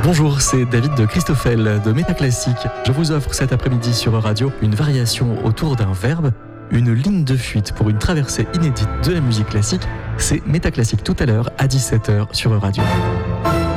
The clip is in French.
Bonjour, c'est David de Christoffel de Métaclassique. Je vous offre cet après-midi sur Radio une variation autour d'un verbe, une ligne de fuite pour une traversée inédite de la musique classique. C'est Métaclassique tout à l'heure à 17h sur Radio.